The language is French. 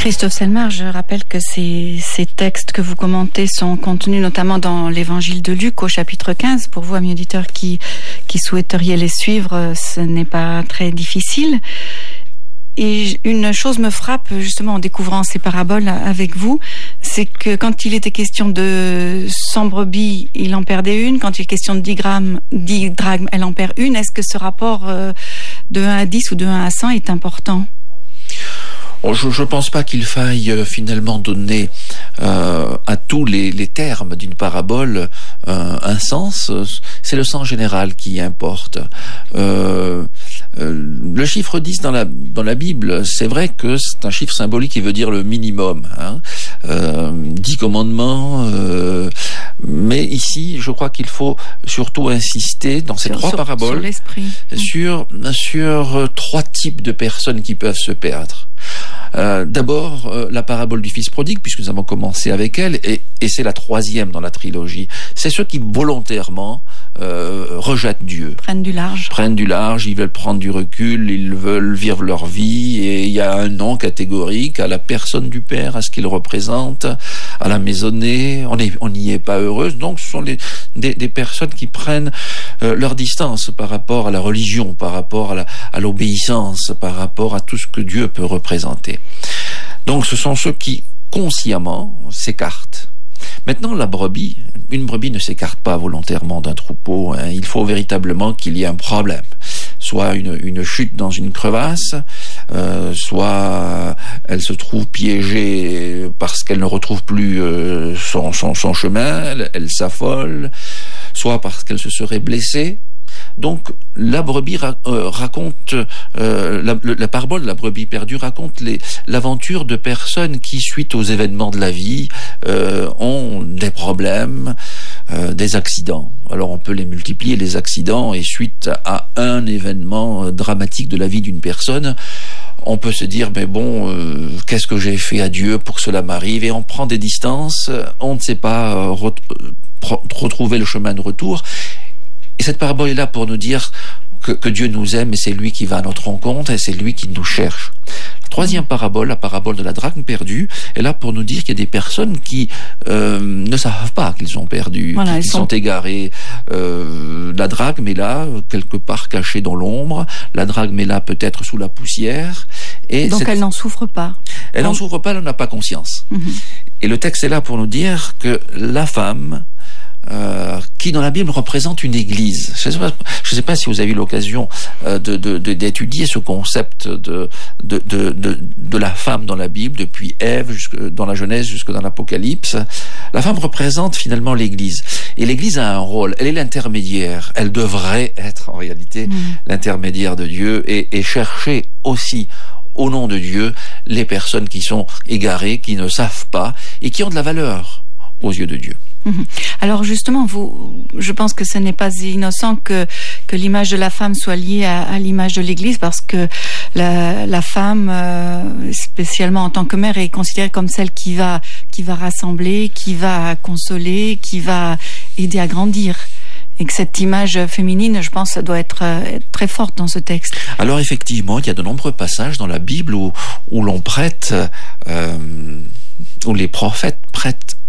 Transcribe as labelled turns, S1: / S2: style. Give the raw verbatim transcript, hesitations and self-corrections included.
S1: Christophe Selmar, je rappelle que ces, ces textes que vous commentez sont contenus notamment dans l'évangile de Luc au chapitre quinze. Pour vous, amis auditeurs qui, qui souhaiteriez les suivre, ce n'est pas très difficile. Et une chose me frappe justement en découvrant ces paraboles avec vous, c'est que quand il était question de cent brebis, il en perdait une. Quand il est question de dix grammes, dix drachmes, elle en perd une. Est-ce que ce rapport de un à dix ou de un à cent est important ?
S2: Je ne pense pas qu'il faille euh, finalement donner euh, à tous les, les termes d'une parabole euh, un sens. C'est le sens général qui importe. Euh, euh, le chiffre dix dans la, dans la Bible, c'est vrai que c'est un chiffre symbolique qui veut dire le minimum. Hein. Euh, dix commandements. Euh, mais ici, je crois qu'il faut surtout insister dans ces
S1: sur,
S2: trois
S1: sur,
S2: paraboles
S1: sur l'esprit.
S2: sur, sur euh, trois types de personnes qui peuvent se perdre. Euh, d'abord, euh, la parabole du fils prodigue, puisque nous avons commencé avec elle, et, et c'est la troisième dans la trilogie. C'est ceux qui volontairement euh, rejettent Dieu.
S1: Prennent du large.
S2: Prennent du large, ils veulent prendre du recul, ils veulent vivre leur vie, et il y a un non catégorique à la personne du Père, à ce qu'il représente, à la maisonnée. On est, on n'y est pas heureuse, donc ce sont les, des, des personnes qui prennent euh, leur distance par rapport à la religion, par rapport à, la, à l'obéissance, par rapport à tout ce que Dieu peut représenter. Donc ce sont ceux qui consciemment s'écartent. Maintenant, la brebis, une brebis ne s'écarte pas volontairement d'un troupeau. Hein. Il faut véritablement qu'il y ait un problème. Soit une, une chute dans une crevasse, euh, soit elle se trouve piégée parce qu'elle ne retrouve plus euh, son, son, son chemin, elle, elle s'affole, soit parce qu'elle se serait blessée. Donc la brebis ra- euh, raconte euh, la, la parabole de la brebis perdue raconte les, l'aventure de personnes qui, suite aux événements de la vie, euh, ont des problèmes, euh, des accidents. Alors on peut les multiplier, les accidents, et suite à un événement dramatique de la vie d'une personne, on peut se dire, mais bon, euh, qu'est-ce que j'ai fait à Dieu pour que cela m'arrive ? Et on prend des distances, on ne sait pas euh, re- re- retrouver le chemin de retour. Et cette parabole est là pour nous dire que, que Dieu nous aime et c'est lui qui va à notre rencontre et c'est lui qui nous cherche. La troisième parabole, la parabole de la drachme perdue, est là pour nous dire qu'il y a des personnes qui euh, ne savent pas qu'ils sont perdus,
S1: voilà,
S2: qu'ils
S1: sont...
S2: sont égarés. Euh, la drachme est là, quelque part cachée dans l'ombre. La drachme est là peut-être sous la poussière. Et
S1: donc
S2: cette...
S1: elle n'en souffre pas.
S2: Elle n'en
S1: donc...
S2: souffre pas, elle n'en a pas conscience.
S1: Mm-hmm.
S2: Et le texte est là pour nous dire que la femme... Euh, qui dans la Bible représente une église. Je ne sais pas, je sais pas si vous avez eu l'occasion euh, de, de, de, d'étudier ce concept de, de, de, de, de la femme dans la Bible, depuis Ève jusque dans la Genèse jusque dans l'Apocalypse. La femme représente finalement l'église. Et l'église a un rôle, elle est l'intermédiaire. Elle devrait être en réalité mmh. l'intermédiaire de Dieu et, et chercher aussi au nom de Dieu les personnes qui sont égarées, qui ne savent pas et qui ont de la valeur aux yeux de Dieu.
S1: Alors justement, vous, je pense que ce n'est pas innocent que, que l'image de la femme soit liée à, à l'image de l'Église, parce que la, la femme, euh, spécialement en tant que mère, est considérée comme celle qui va, qui va rassembler, qui va consoler, qui va aider à grandir. Et que cette image féminine, je pense, doit être, être très forte dans ce texte.
S2: Alors effectivement, il y a de nombreux passages dans la Bible où, où l'on prête, euh, où les prophètes prêtent